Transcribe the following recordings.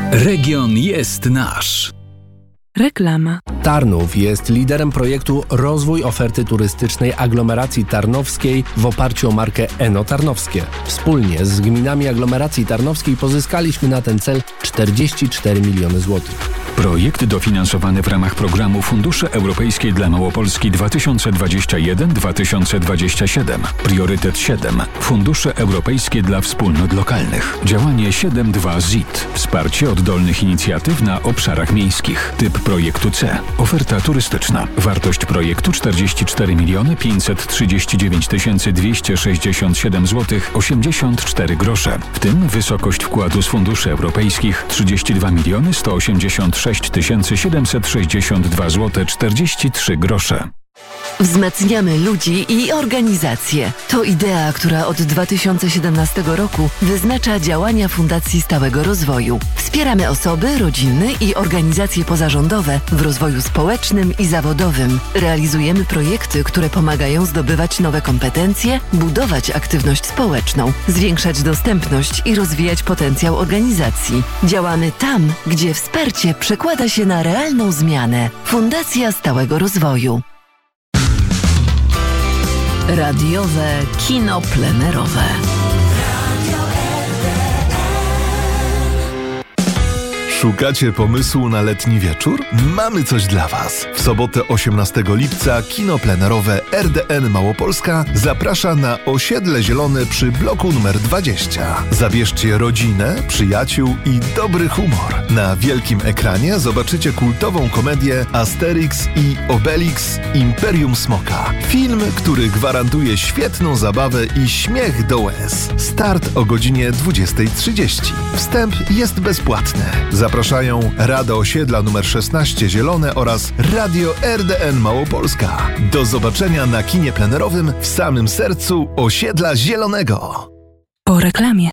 Region jest nasz. Reklama. Tarnów jest liderem projektu Rozwój oferty turystycznej aglomeracji tarnowskiej w oparciu o markę Eno Tarnowskie. Wspólnie z gminami aglomeracji tarnowskiej pozyskaliśmy na ten cel 44 miliony złotych. Projekt dofinansowany w ramach programu Fundusze Europejskie dla Małopolski 2021-2027. Priorytet 7. Fundusze Europejskie dla Wspólnot Lokalnych. Działanie 7.2 ZIT. Wsparcie oddolnych inicjatyw na obszarach miejskich. Typ projektu C. Oferta turystyczna. Wartość projektu 44 539 267 zł 84 grosze. W tym wysokość wkładu z funduszy europejskich 32 186 762 zł 43 grosze. Wzmacniamy ludzi i organizacje. To idea, która od 2017 roku wyznacza działania Fundacji Stałego Rozwoju. Wspieramy osoby, rodziny i organizacje pozarządowe w rozwoju społecznym i zawodowym. Realizujemy projekty, które pomagają zdobywać nowe kompetencje, budować aktywność społeczną, zwiększać dostępność i rozwijać potencjał organizacji. Działamy tam, gdzie wsparcie przekłada się na realną zmianę. Fundacja Stałego Rozwoju. Radiowe kino plenerowe. Szukacie pomysłu na letni wieczór? Mamy coś dla Was. W sobotę 18 lipca kino plenerowe RDN Małopolska zaprasza na Osiedle Zielone przy bloku numer 20. Zabierzcie rodzinę, przyjaciół i dobry humor. Na wielkim ekranie zobaczycie kultową komedię Asterix i Obelix Imperium Smoka. Film, który gwarantuje świetną zabawę i śmiech do łez. Start o godzinie 20:30. Wstęp jest bezpłatny. Zapraszają Rada Osiedla nr 16 Zielone oraz Radio RDN Małopolska. Do zobaczenia na kinie plenerowym w samym sercu Osiedla Zielonego. Po reklamie.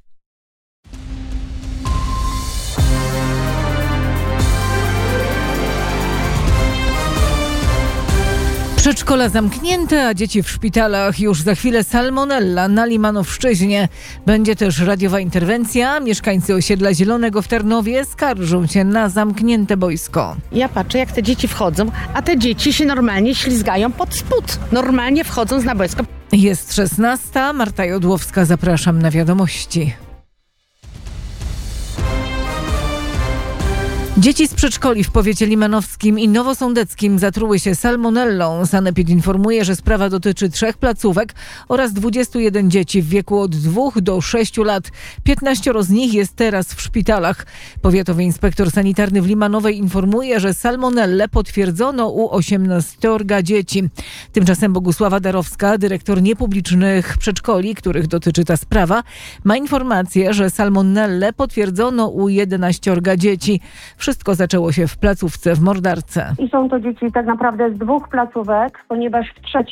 Przedszkola zamknięte, a dzieci w szpitalach. Już za chwilę salmonella na Limanowszczyźnie. Będzie też radiowa interwencja. Mieszkańcy Osiedla Zielonego w Tarnowie skarżą się na zamknięte boisko. Ja patrzę, jak te dzieci wchodzą, a te dzieci się normalnie ślizgają pod spód. Normalnie wchodząc na boisko. Jest 16. Marta Jodłowska, zapraszam na wiadomości. Dzieci z przedszkoli w powiecie limanowskim i nowosądeckim zatruły się salmonellą. Sanepid informuje, że sprawa dotyczy 3 placówek oraz 21 dzieci w wieku od 2 do 6 lat. 15 z nich jest teraz w szpitalach. Powiatowy inspektor sanitarny w Limanowej informuje, że salmonellę potwierdzono u 18 dzieci. Tymczasem Bogusława Darowska, dyrektor niepublicznych przedszkoli, których dotyczy ta sprawa, ma informację, że salmonellę potwierdzono u 11 dzieci. Wszystko zaczęło się w placówce w Mordarce. I są to dzieci tak naprawdę z 2 placówek, ponieważ w 3.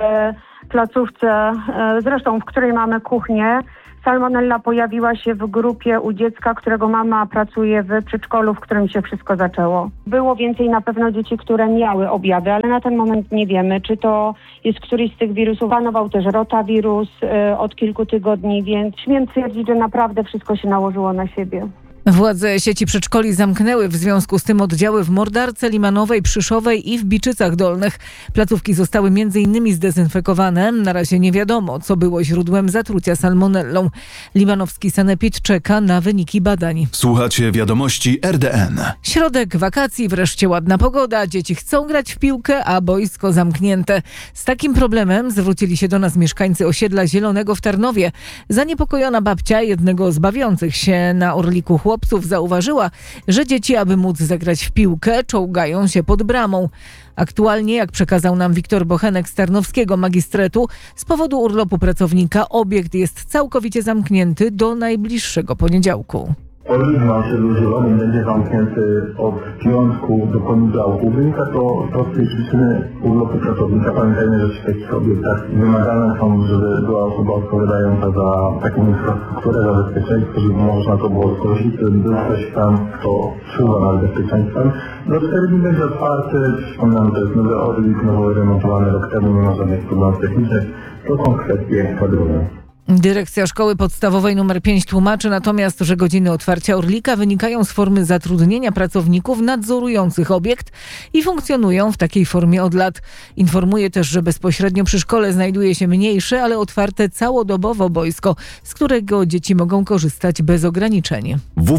placówce, zresztą w której mamy kuchnię, salmonella pojawiła się w grupie u dziecka, którego mama pracuje w przedszkolu, w którym się wszystko zaczęło. Było więcej na pewno dzieci, które miały objawy, ale na ten moment nie wiemy, czy to jest któryś z tych wirusów. Panował też rotawirus od kilku tygodni, więc śmiem twierdzić, że naprawdę wszystko się nałożyło na siebie. Władze sieci przedszkoli zamknęły w związku z tym oddziały w Mordarce, Limanowej, Przyszowej i w Biczycach Dolnych. Placówki zostały m.in. zdezynfekowane. Na razie nie wiadomo, co było źródłem zatrucia salmonellą. Limanowski sanepid czeka na wyniki badań. Słuchacie wiadomości RDN. Środek wakacji, wreszcie ładna pogoda. Dzieci chcą grać w piłkę, a boisko zamknięte. Z takim problemem zwrócili się do nas mieszkańcy Osiedla Zielonego w Tarnowie. Zaniepokojona babcia jednego z bawiących się na Orliku chłopców zauważyła, że dzieci, aby móc zagrać w piłkę, czołgają się pod bramą. Aktualnie, jak przekazał nam Wiktor Bochenek z Tarnowskiego Magistretu, z powodu urlopu pracownika obiekt jest całkowicie zamknięty do najbliższego poniedziałku. Orlik na osiedlu Zielonym będzie zamknięty od piątku do poniedziałku. Wynika to z prostej przyczyny urlopu pracownika. Pamiętajmy, że w takich obiektach wymagane są, żeby była osoba odpowiadająca za taką infrastrukturę, za bezpieczeństwo, żeby można to było zgłosić. Był ktoś tam, kto czuwa nad bezpieczeństwem. Do 4 dni będzie otwarty. Przypominam, to jest nowy Orlik, nowo remontowany rok temu, nie ma żadnych problemów technicznych. To są kwestie kadrowe. Dyrekcja Szkoły Podstawowej nr 5 tłumaczy natomiast, że godziny otwarcia Orlika wynikają z formy zatrudnienia pracowników nadzorujących obiekt i funkcjonują w takiej formie od lat. Informuje też, że bezpośrednio przy szkole znajduje się mniejsze, ale otwarte całodobowo boisko, z którego dzieci mogą korzystać bez ograniczeń.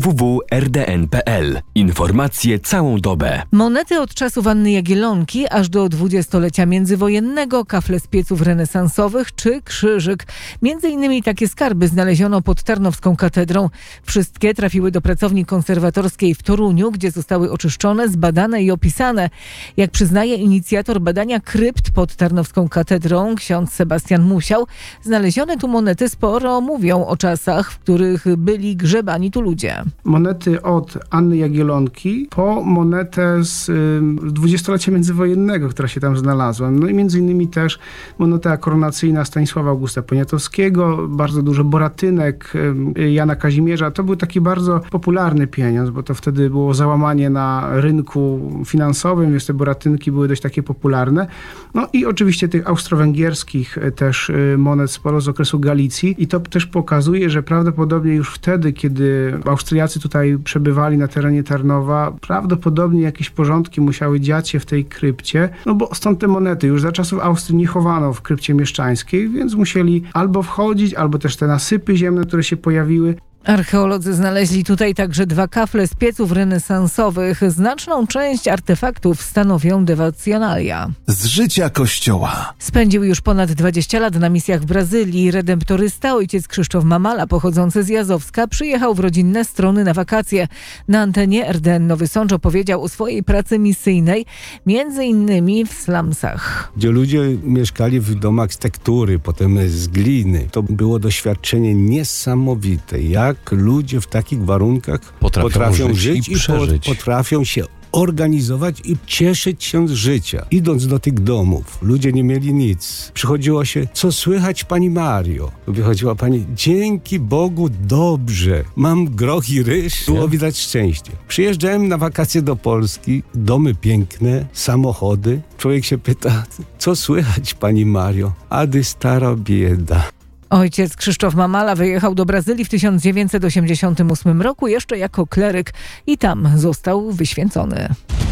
www.rdn.pl. Informacje całą dobę. Monety od czasów Anny Jagiellonki aż do dwudziestolecia międzywojennego, kafle z pieców renesansowych czy krzyżyk. Między innymi takie skarby znaleziono pod Tarnowską katedrą. Wszystkie trafiły do pracowni konserwatorskiej w Toruniu, gdzie zostały oczyszczone, zbadane i opisane. Jak przyznaje inicjator badania krypt pod Tarnowską katedrą, ksiądz Sebastian Musiał, znalezione tu monety sporo mówią o czasach, w których byli grzebani tu ludzie. Monety od Anny Jagiellonki po monetę z dwudziestolecia międzywojennego, która się tam znalazła. No i między innymi też moneta koronacyjna Stanisława Augusta Poniatowskiego, bardzo dużo boratynek Jana Kazimierza. To był taki bardzo popularny pieniądz, bo to wtedy było załamanie na rynku finansowym, więc te boratynki były dość takie popularne. No i oczywiście tych austro-węgierskich też monet sporo z okresu Galicji i to też pokazuje, że prawdopodobnie już wtedy, kiedy Austriacy tutaj przebywali na terenie Tarnowa, prawdopodobnie jakieś porządki musiały dziać się w tej krypcie, no bo stąd te monety już za czasów Austrii nie chowano w krypcie mieszczańskiej, więc musieli albo wchodzić, albo też te nasypy ziemne, które się pojawiły. Archeolodzy znaleźli tutaj także 2 kafle z pieców renesansowych. Znaczną część artefaktów stanowią dewocjonalia. Z życia Kościoła. Spędził już ponad 20 lat na misjach w Brazylii. Redemptorysta, ojciec Krzysztof Mamala, pochodzący z Jazowska, przyjechał w rodzinne strony na wakacje. Na antenie RDN Nowy Sącz opowiedział o swojej pracy misyjnej, między innymi w slumsach. Gdzie ludzie mieszkali w domach z tektury, potem z gliny. To było doświadczenie niesamowite. Jak ludzie w takich warunkach potrafią żyć i potrafią się organizować i cieszyć się z życia. Idąc do tych domów, ludzie nie mieli nic. Przychodziło się, co słychać pani Mario? Wychodziła pani, dzięki Bogu dobrze. Mam groch i ryż. Było widać szczęście. Przyjeżdżałem na wakacje do Polski, domy piękne, samochody. Człowiek się pyta, co słychać pani Mario? Ady stara bieda. Ojciec Krzysztof Mamala wyjechał do Brazylii w 1988 roku jeszcze jako kleryk i tam został wyświęcony.